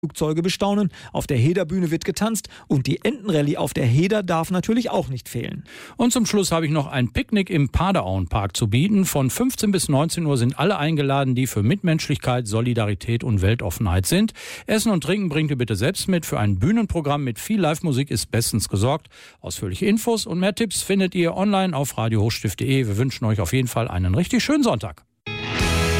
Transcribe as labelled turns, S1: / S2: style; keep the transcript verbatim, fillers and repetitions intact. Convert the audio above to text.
S1: Flugzeuge bestaunen, auf der Heder-Bühne wird getanzt und die Entenrallye auf der Heder darf natürlich auch nicht fehlen.
S2: Und zum Schluss habe ich noch ein Picknick im Paderauenpark zu bieten. Von fünfzehn bis neunzehn Uhr sind alle eingeladen, die für Mitmenschlichkeit, Solidarität und Weltoffenheit sind. Essen und Trinken bringt ihr bitte selbst mit. Für ein Bühnenprogramm mit viel Live-Musik ist bestens gesorgt. Ausführliche Infos und mehr Tipps findet ihr online auf radio hochstift punkt de. Wir wünschen euch auf jeden Fall einen richtig schönen Sonntag.